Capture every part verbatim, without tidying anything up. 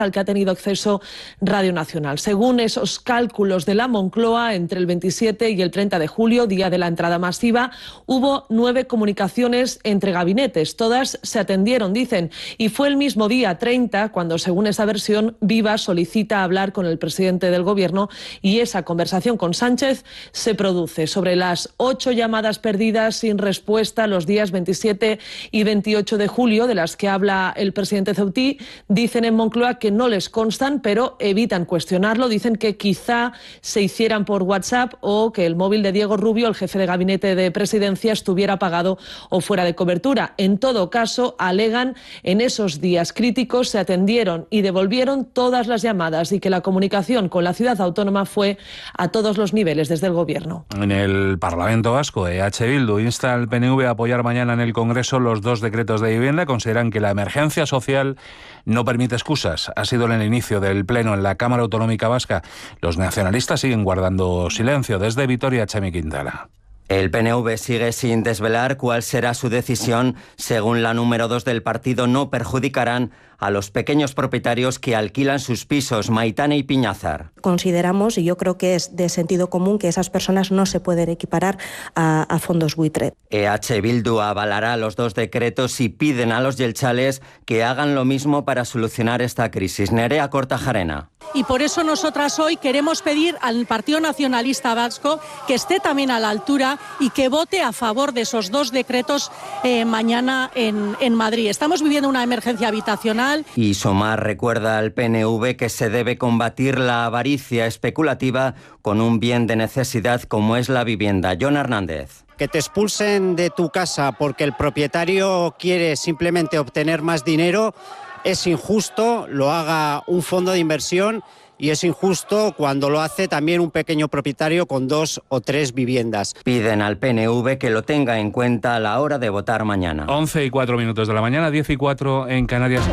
al que ha tenido acceso Radio Nacional. Según esos cálculos de la Moncloa, entre el veintisiete y el treinta de julio, día de la entrada masiva, hubo nueve comunicaciones entre gabinetes. Todas se atendieron, dicen, y fue el mismo día treinta cuando, según esa versión, Vivas solicita hablar con el presidente del Gobierno y esa conversación con Sánchez se produce. Sobre las ocho llamadas perdidas sin respuesta los días veintisiete y veintiocho de julio, de las que habla el presidente Ceutí, dicen en Moncloa que no les constan, pero evitan cuestionarlo. Dicen que quizá se hicieran por WhatsApp o que el móvil de Diego Rubio, el jefe de gabinete de presidencia, estuviera apagado o fuera de cobertura. En todo caso, alegan, en esos días críticos se atendieron y devolvieron todas las llamadas y que la comunicación con la ciudad autónoma fue a todos los niveles desde el Gobierno. En el Parlamento Vasco, E H Bildu insta al P N V a apoyar mañana en el Congreso los dos decretos de vivienda. Consideran que la emergencia social no permite excusas. Ha sido en el inicio del pleno en la Cámara Autonómica Vasca. Los nacionalistas siguen guardando silencio. Desde Vitoria, Chemi Quintana. El P N V sigue sin desvelar cuál será su decisión. Según la número dos del partido, no perjudicarán a los pequeños propietarios que alquilan sus pisos. Maitane y Piñazar. Consideramos, y yo creo que es de sentido común, que esas personas no se pueden equiparar a, a fondos buitre. E H Bildu avalará los dos decretos y piden a los yelchales que hagan lo mismo para solucionar esta crisis. Nerea Kortajarena. Y por eso nosotras hoy queremos pedir al Partido Nacionalista Vasco que esté también a la altura y que vote a favor de esos dos decretos eh, mañana en, en Madrid. Estamos viviendo una emergencia habitacional. Y Somar recuerda al P N V que se debe combatir la avaricia especulativa con un bien de necesidad como es la vivienda. Jon Hernández. Que te expulsen de tu casa porque el propietario quiere simplemente obtener más dinero es injusto, lo haga un fondo de inversión, y es injusto cuando lo hace también un pequeño propietario con dos o tres viviendas. Piden al P N V que lo tenga en cuenta a la hora de votar mañana. once y cuatro minutos de la mañana, diez y cuatro en Canarias.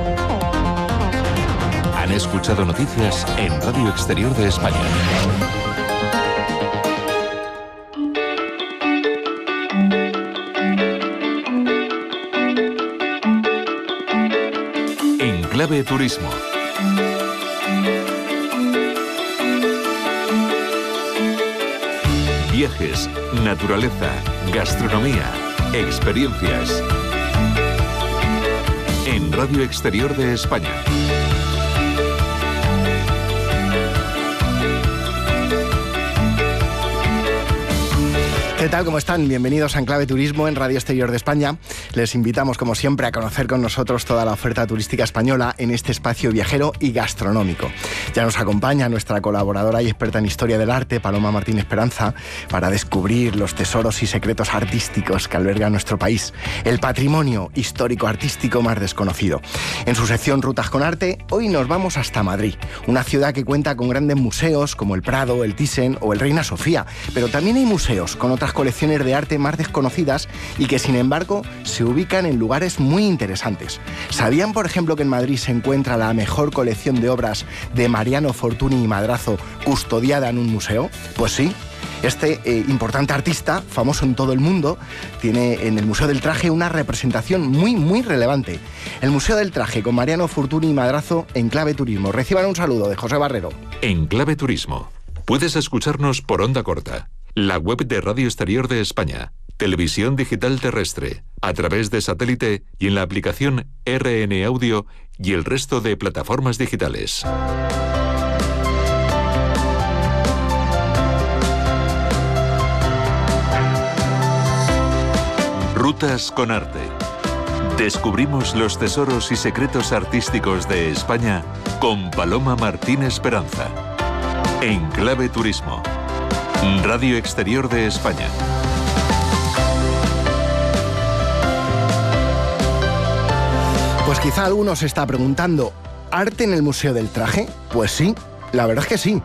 Han escuchado noticias en Radio Exterior de España. En Clave Turismo. Viajes, naturaleza, gastronomía, experiencias. En Radio Exterior de España. ¿Qué tal? ¿Cómo están? Bienvenidos a Enclave Turismo en Radio Exterior de España. Les invitamos, como siempre, a conocer con nosotros toda la oferta turística española en este espacio viajero y gastronómico. Ya nos acompaña nuestra colaboradora y experta en historia del arte, Paloma Martín Esperanza, para descubrir los tesoros y secretos artísticos que alberga nuestro país, el patrimonio histórico-artístico más desconocido. En su sección Rutas con Arte, hoy nos vamos hasta Madrid, una ciudad que cuenta con grandes museos como el Prado, el Thyssen o el Reina Sofía, pero también hay museos con otras colecciones de arte más desconocidas y que, sin embargo, se ubican en lugares muy interesantes. ¿Sabían, por ejemplo, que en Madrid se encuentra la mejor colección de obras de Mariano Fortuny y Madrazo custodiada en un museo? Pues sí. Este eh, importante artista, famoso en todo el mundo, tiene en el Museo del Traje una representación muy, muy relevante. El Museo del Traje con Mariano Fortuny y Madrazo en Clave Turismo. Reciban un saludo de José Barrero. En Clave Turismo. Puedes escucharnos por onda corta, la web de Radio Exterior de España, televisión digital terrestre, a través de satélite y en la aplicación R N Audio y el resto de plataformas digitales. Rutas con Arte. Descubrimos los tesoros y secretos artísticos de España con Paloma Martín Esperanza. En Clave Turismo. Radio Exterior de España. Pues quizá alguno se está preguntando, ¿arte en el Museo del Traje? Pues sí, la verdad es que sí.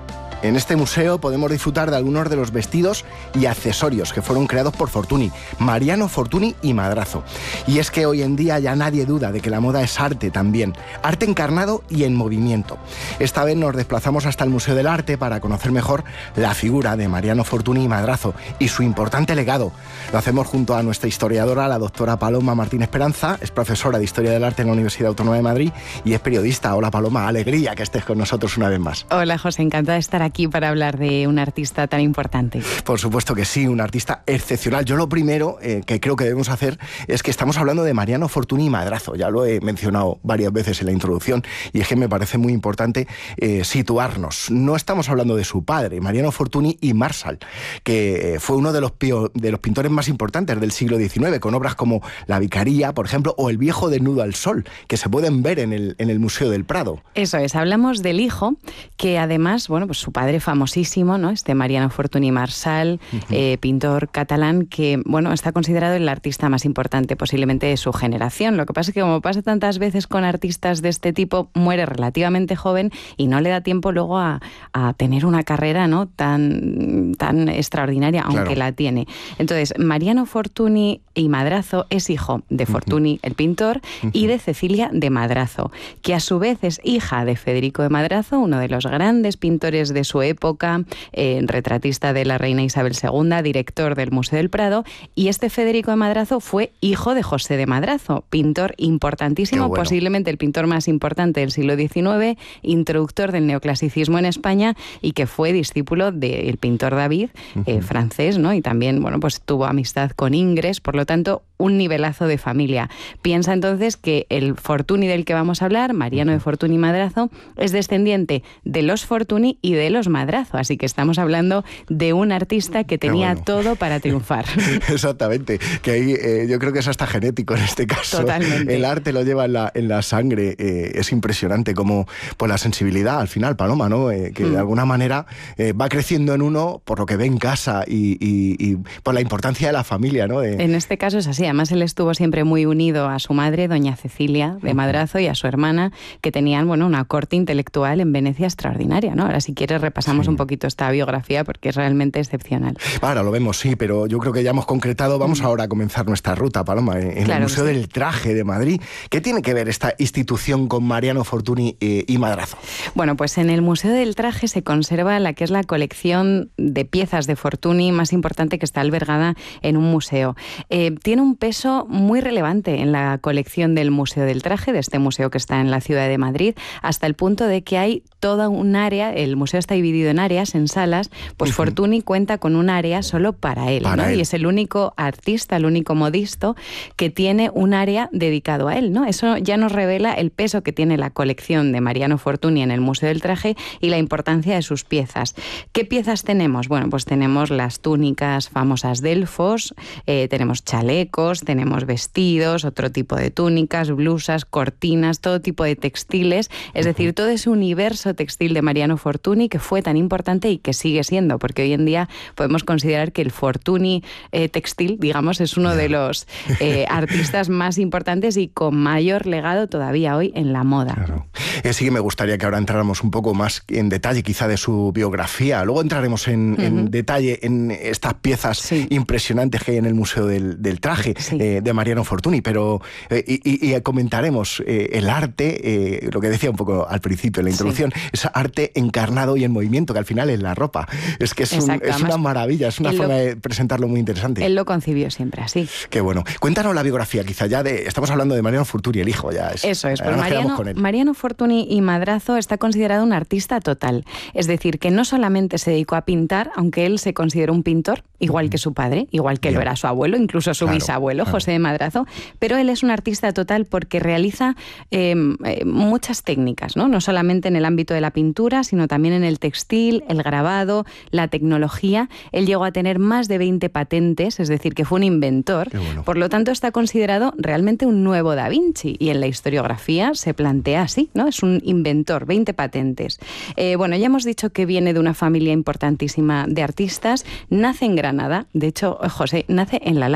En este museo podemos disfrutar de algunos de los vestidos y accesorios que fueron creados por Fortuny, Mariano Fortuny y Madrazo. Y es que hoy en día ya nadie duda de que la moda es arte también, arte encarnado y en movimiento. Esta vez nos desplazamos hasta el Museo del Arte para conocer mejor la figura de Mariano Fortuny y Madrazo y su importante legado. Lo hacemos junto a nuestra historiadora, la doctora Paloma Martín Esperanza, es profesora de Historia del Arte en la Universidad Autónoma de Madrid y es periodista. Hola Paloma, alegría que estés con nosotros una vez más. Hola José, encantada de estar aquí para hablar de un artista tan importante. Por supuesto que sí, un artista excepcional. Yo lo primero eh, que creo que debemos hacer es que estamos hablando de Mariano Fortuny y Madrazo, ya lo he mencionado varias veces en la introducción y es que me parece muy importante eh, situarnos. No estamos hablando de su padre, Mariano Fortuny y Marsal, que eh, fue uno de los, pio, de los pintores más importantes del siglo diecinueve, con obras como La Vicaría, por ejemplo, o El viejo desnudo al sol, que se pueden ver en el, en el Museo del Prado. Eso es, hablamos del hijo, que además, bueno, pues su padre famosísimo, ¿no? Este Mariano Fortuny Marsal, uh-huh. eh, pintor catalán, que, bueno, está considerado el artista más importante posiblemente de su generación. Lo que pasa es que, como pasa tantas veces con artistas de este tipo, muere relativamente joven y no le da tiempo luego a, a tener una carrera, ¿no?, tan, tan extraordinaria, aunque claro. la tiene. Entonces, Mariano Fortuny y Madrazo es hijo de Fortuny, uh-huh. el pintor, uh-huh. y de Cecilia de Madrazo, que a su vez es hija de Federico de Madrazo, uno de los grandes pintores de su época, eh, retratista de la reina Isabel segunda, director del Museo del Prado, y este Federico de Madrazo fue hijo de José de Madrazo, pintor importantísimo, bueno. posiblemente el pintor más importante del siglo diecinueve, introductor del neoclasicismo en España y que fue discípulo del pintor David, uh-huh. eh, francés, ¿no? Y también, bueno, pues tuvo amistad con Ingres, por lo tanto, un nivelazo de familia. Piensa entonces que el Fortuny del que vamos a hablar, Mariano de Fortuny y Madrazo, es descendiente de los Fortuny y de los Madrazo, así que estamos hablando de un artista que tenía bueno. todo para triunfar. Exactamente, que ahí eh, yo creo que es hasta genético en este caso. Totalmente. El arte lo lleva en la, en la sangre, eh, es impresionante como pues, la sensibilidad al final, Paloma, ¿no? Eh, que mm. de alguna manera eh, va creciendo en uno por lo que ve en casa y, y, y por la importancia de la familia, ¿no? De... En este caso es así. Además, él estuvo siempre muy unido a su madre, doña Cecilia de Madrazo, y a su hermana, que tenían, bueno, una corte intelectual en Venecia extraordinaria, ¿no? Ahora, si quieres, repasamos sí. un poquito esta biografía porque es realmente excepcional. Ahora lo vemos, sí, pero yo creo que ya hemos concretado. Vamos mm. ahora a comenzar nuestra ruta, Paloma, en claro el Museo sí. del Traje de Madrid. ¿Qué tiene que ver esta institución con Mariano Fortuny eh, y Madrazo? Bueno, pues en el Museo del Traje se conserva la que es la colección de piezas de Fortuny más importante que está albergada en un museo. Eh, tiene un peso muy relevante en la colección del Museo del Traje, de este museo que está en la ciudad de Madrid, hasta el punto de que hay toda un área, el museo está dividido en áreas, en salas, pues uh-huh. Fortuny cuenta con un área solo para él, para ¿no? él. Y es el único artista, el único modisto que tiene un área dedicado a él, ¿no? Eso ya nos revela el peso que tiene la colección de Mariano Fortuny en el Museo del Traje y la importancia de sus piezas. ¿Qué piezas tenemos? Bueno, pues tenemos las túnicas famosas Delfos, eh, tenemos chalecos, tenemos vestidos, otro tipo de túnicas, blusas, cortinas, todo tipo de textiles, es uh-huh. decir, todo ese universo textil de Mariano Fortuny que fue tan importante y que sigue siendo, porque hoy en día podemos considerar que el Fortuny eh, textil, digamos, es uno de los eh, artistas más importantes y con mayor legado todavía hoy en la moda. Claro. Eh, sí que me gustaría que ahora entráramos un poco más en detalle quizá de su biografía, luego entraremos en, uh-huh. en detalle en estas piezas sí. impresionantes que hay en el Museo del, del Traje sí. eh, de Mariano Fortuny, pero eh, y, y comentaremos eh, el arte, eh, lo que decía un poco al principio en la introducción, sí. es arte encarnado y en movimiento, que al final es la ropa. Es que es, un, es una maravilla, es una forma lo, de presentarlo muy interesante. Él lo concibió siempre así. Qué bueno. Cuéntanos la biografía, quizá ya de, estamos hablando de Mariano Fortuny, el hijo, ya es. Eso es, pues Mariano, Mariano Fortuny y Madrazo está considerado un artista total, es decir, que no solamente se dedicó a pintar, aunque él se consideró un pintor, igual que su padre, igual que Bien. lo era su abuelo, incluso su claro, bisabuelo, claro. José de Madrazo, pero él es un artista total porque realiza eh, eh, muchas técnicas, ¿no? No solamente en el ámbito de la pintura, sino también en el textil, el grabado, la tecnología. Él llegó a tener más de veinte patentes, es decir, que fue un inventor. Bueno. Por lo tanto, está considerado realmente un nuevo Da Vinci y en la historiografía se plantea así, ¿no? Es un inventor, veinte patentes. Eh, bueno, ya hemos dicho que viene de una familia importantísima de artistas, nace en Granada, de hecho, José, nace en la Alhambra.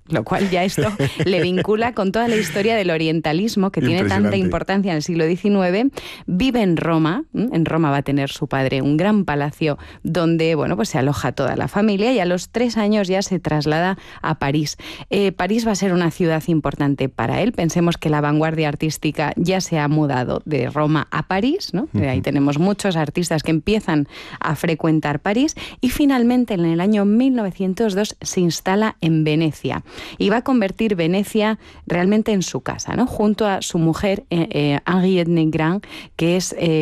lo cual ya esto le vincula con toda la historia del orientalismo que tiene tanta importancia en el siglo diecinueve. Vive en Roma, en Roma va a tener su padre un gran palacio donde, bueno, pues se aloja toda la familia, y a los tres años ya se traslada a París. Eh, París va a ser una ciudad importante para él. Pensemos que la vanguardia artística ya se ha mudado de Roma a París, ¿no? Uh-huh. Ahí tenemos muchos artistas que empiezan a frecuentar París, y finalmente en el año mil novecientos dos se instala en Venecia. Y va a convertir Venecia realmente en su casa, ¿no? Junto a su mujer, eh, eh, Henriette Negrand, que es eh,